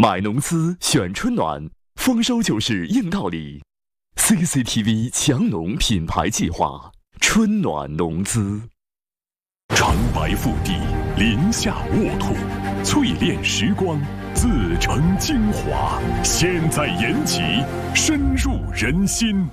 买农资选春暖，丰收就是硬道理。CCTV 强农品牌计划，春暖农资。长白腹地，林下沃土，淬炼时光，自成精华。现在延起，深入人心。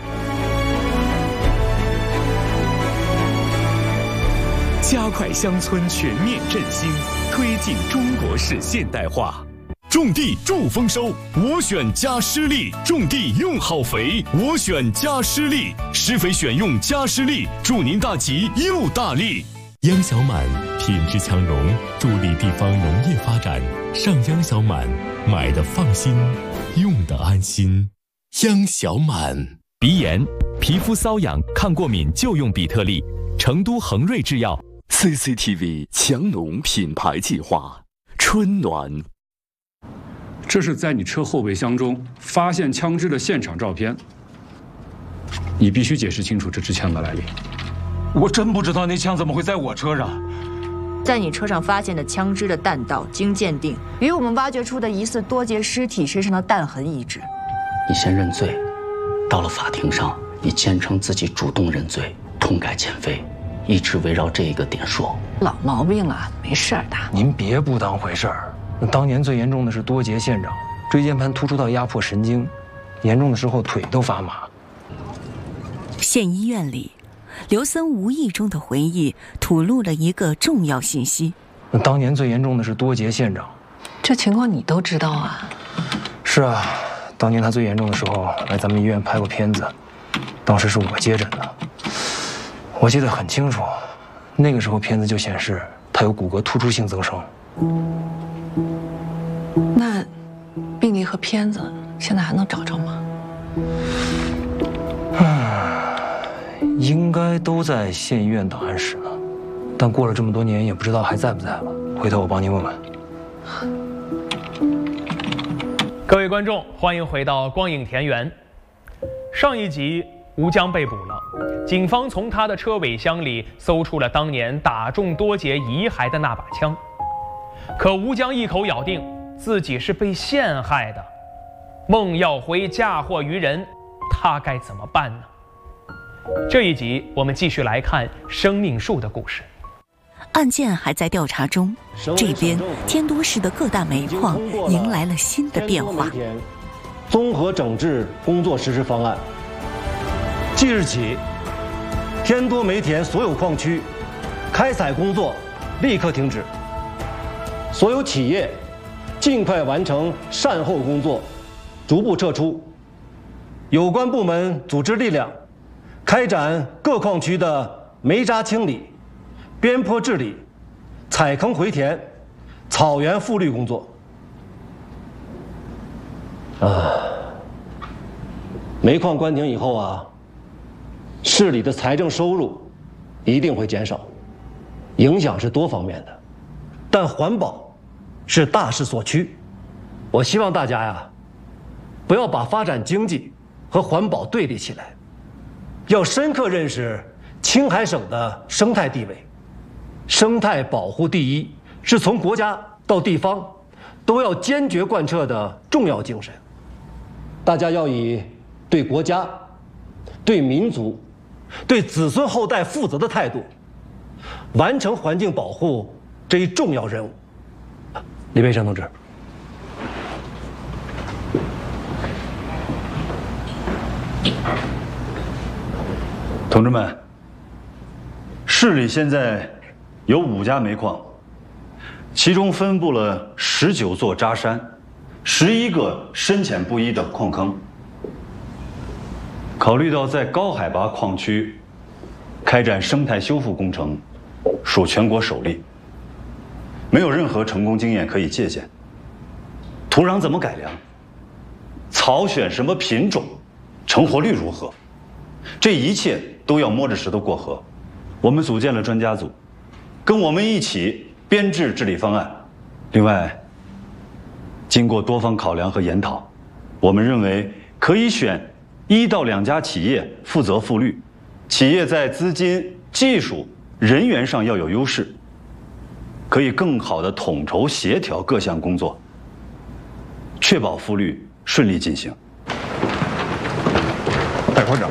加快乡村全面振兴，推进中国式现代化。种地助丰收，我选加施力；种地用好肥，我选加施力。施肥选用加施力，祝您大吉又大利。央小满品质强农，助力地方农业发展。上央小满，买的放心，用的安心。央小满。鼻炎、皮肤瘙痒、抗过敏就用比特利。成都恒瑞制药。CCTV 强农品牌计划，春暖。 这是在你车后备箱中发现枪支的现场照片，你必须解释清楚这支枪的来历。 我真不知道那枪怎么会在我车上。 在你车上发现的枪支的弹道经鉴定，与我们挖掘出的疑似多节尸体身上的弹痕一致。 你先认罪，到了法庭上，你坚称自己主动认罪，痛改前非，一直围绕这一个点说。 老毛病了，没事的。 您别不当回事儿。当年最严重的是多节县长，椎间盘突出到压迫神经，严重的时候腿都发麻。 县医院里，刘森无意中的回忆吐露了一个重要信息。 当年最严重的是多节县长， 这情况你都知道啊？ 是啊，当年他最严重的时候来咱们医院拍过片子，当时是我接诊的，我记得很清楚，那个时候片子就显示他有骨骼突出性增生。 那病历和片子现在还能找着吗？ 应该都在县医院档案室呢，但过了这么多年，也不知道还在不在了。回头我帮您问问。 各位观众，欢迎回到光影田园。上一集，吴江被捕了，警方从他的车尾箱里搜出了当年打中多节遗骸的那把枪。可吴江一口咬定自己是被陷害的，孟耀辉嫁祸于人，他该怎么办呢？这一集我们继续来看生命树的故事。 案件还在调查中，这边天都市的各大煤矿迎来了新的变化。 综合整治工作实施方案，即日起，天多煤田所有矿区开采工作立刻停止，所有企业尽快完成善后工作，逐步撤出。有关部门组织力量，开展各矿区的煤渣清理、边坡治理、采坑回填、草原复绿工作。煤矿关停以后啊，市里的财政收入一定会减少，影响是多方面的，但环保是大势所趋。我希望大家呀，不要把发展经济和环保对立起来，要深刻认识青海省的生态地位。生态保护第一是从国家到地方都要坚决贯彻的重要精神。大家要以对国家、对民族、对子孙后代负责的态度，完成环境保护这一重要任务。李培生同志。 同志们，市里现在有5家煤矿，其中分布了19座渣山，11个深浅不一的矿坑。考虑到在高海拔矿区开展生态修复工程，属全国首例，没有任何成功经验可以借鉴。土壤怎么改良？草选什么品种？成活率如何？这一切都要摸着石头过河。我们组建了专家组，跟我们一起编制治理方案。另外，经过多方考量和研讨，我们认为可以选1到2家企业负责复绿，企业在资金、技术、人员上要有优势，可以更好地统筹协调各项工作。 确保复律顺利进行。 戴馆长，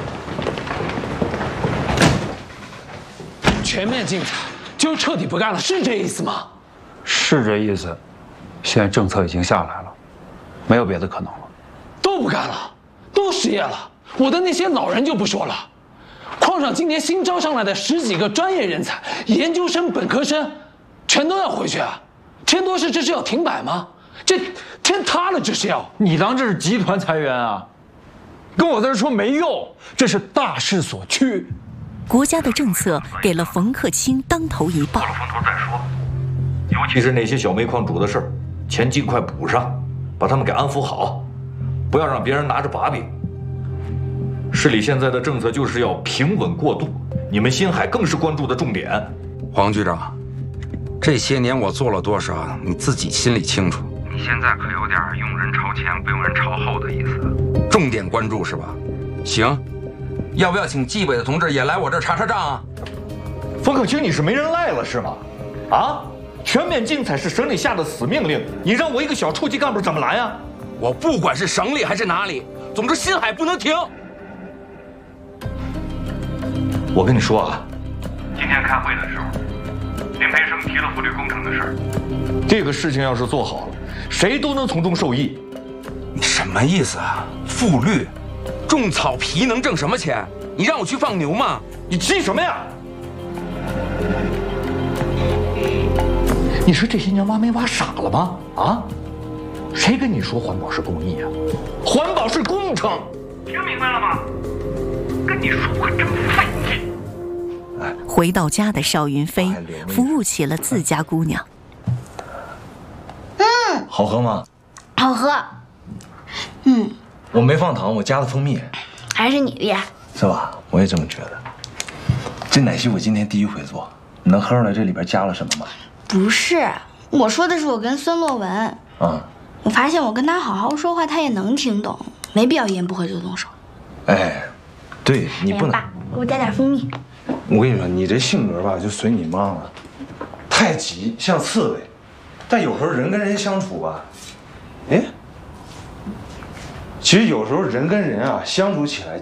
全面禁采就彻底不干了，是这意思吗？ 是这意思。现在政策已经下来了，没有别的可能了。 都不干了，都失业了。我的那些老人就不说了，矿上今年新招上来的10几个专业人才，研究生、本科生，全都要回去啊！天多事这是要停摆吗？这天塌了这是要？ 你当这是集团裁员啊？跟我在这说没用，这是大势所趋。 国家的政策给了冯克清当头一棒。 过了风头再说，尤其是那些小煤矿主的事儿，钱尽快补上，把他们给安抚好，不要让别人拿着把柄。市里现在的政策就是要平稳过渡，你们新海更是关注的重点。 黄局长，这些年我做了多少，你自己心里清楚。你现在可有点用人朝前不用人朝后的意思，重点关注是吧？行，要不要请纪委的同志也来我这儿查查账啊？ 冯可清，你是没人赖了是吗？啊？全面禁采是省里下的死命令，你让我一个小处级干部怎么来呀？ 我不管是省里还是哪里，总之新海不能停。 我跟你说啊， 今天开会的时候，林培生提了复律工程的事儿。 这个事情要是做好了，谁都能从中受益。 你什么意思啊？复律，种草皮能挣什么钱？你让我去放牛吗？ 你急什么呀？你说这些年挖煤挖傻了吗？啊？谁跟你说环保是公益啊？环保是工程。 听明白了吗？跟你说话真费劲。 回到家的邵云飞服务起了自家姑娘。 好喝吗？ 好喝。 我没放糖，我加了蜂蜜。 还是你厉害， 是吧？我也这么觉得。这奶昔我今天第一回做，你能喝出来这里边加了什么吗？ 不是，我说的是我跟孙洛文。 啊。 我发现我跟他好好说话，他也能听懂，没必要一言不合就动手。 哎，对你不能。 爸，给我加点蜂蜜。 我跟你说，你这性格吧，就随你妈了，太急像刺猬，但有时候人跟人相处吧，哎，其实有时候人跟人啊相处起来